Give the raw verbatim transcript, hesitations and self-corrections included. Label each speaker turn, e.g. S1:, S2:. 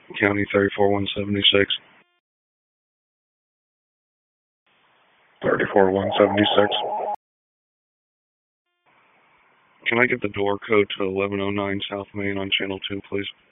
S1: County thirty-four one seventy-six. thirty-four one seventy-six. Can I get the door code to eleven oh nine South Main on Channel two, please?